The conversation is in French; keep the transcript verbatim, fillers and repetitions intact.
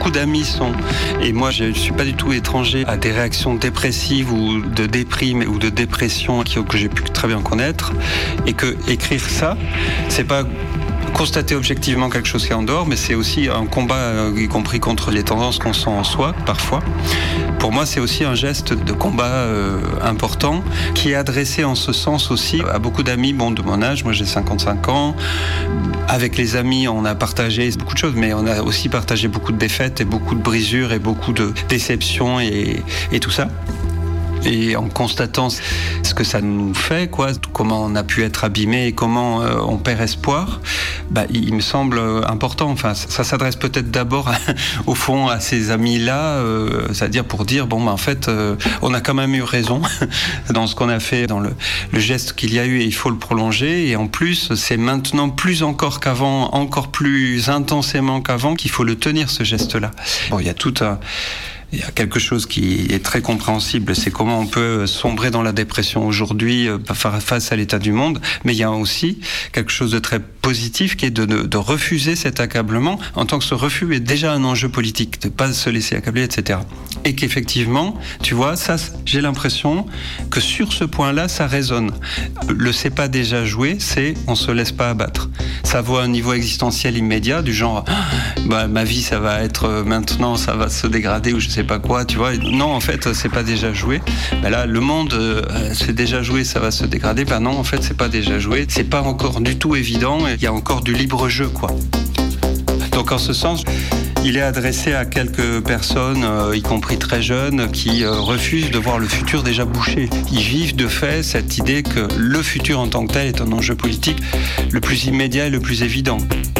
beaucoup d'amis sont, et moi je ne suis pas du tout étranger à des réactions dépressives ou de déprime ou de dépression que j'ai pu très bien connaître, et que écrire ça, c'est pas constater objectivement quelque chose qui est en dehors, mais c'est aussi un combat, y compris contre les tendances qu'on sent en soi, parfois. Pour moi, c'est aussi un geste de combat euh, important, qui est adressé en ce sens aussi à beaucoup d'amis bon, de mon âge. Moi, j'ai cinquante-cinq ans. Avec les amis, on a partagé beaucoup de choses, mais on a aussi partagé beaucoup de défaites et beaucoup de brisures et beaucoup de déceptions et, et tout ça. Et en constatant ce que ça nous fait, quoi, comment on a pu être abîmé et comment euh, on perd espoir, bah, il me semble important. Enfin, ça s'adresse peut-être d'abord, au fond, à ces amis-là, euh, c'est-à-dire pour dire, bon, bah, en fait, euh, on a quand même eu raison dans ce qu'on a fait, dans le, le geste qu'il y a eu, et il faut le prolonger. Et en plus, c'est maintenant plus encore qu'avant, encore plus intensément qu'avant, qu'il faut le tenir, ce geste-là. Bon, il y a tout un... Il y a quelque chose qui est très compréhensible, c'est comment on peut sombrer dans la dépression aujourd'hui face à l'état du monde, mais il y a aussi quelque chose de très positif qui est de, de refuser cet accablement, en tant que ce refus est déjà un enjeu politique, de ne pas se laisser accabler, et cetera. Et qu'effectivement, tu vois, ça, j'ai l'impression que sur ce point-là, ça résonne. Le c'est pas déjà joué, c'est on se laisse pas abattre. Ça vaut un niveau existentiel immédiat, du genre, bah, ma vie, ça va être maintenant, ça va se dégrader, ou je sais pas quoi, tu vois. Non, en fait, c'est pas déjà joué. Ben là, le monde, euh, c'est déjà joué, ça va se dégrader. Ben non, en fait, c'est pas déjà joué. C'est pas encore du tout évident. Il y a encore du libre jeu, quoi. Donc, en ce sens, il est adressé à quelques personnes, euh, y compris très jeunes, qui euh, refusent de voir le futur déjà bouché. Ils vivent de fait cette idée que le futur en tant que tel est un enjeu politique le plus immédiat et le plus évident.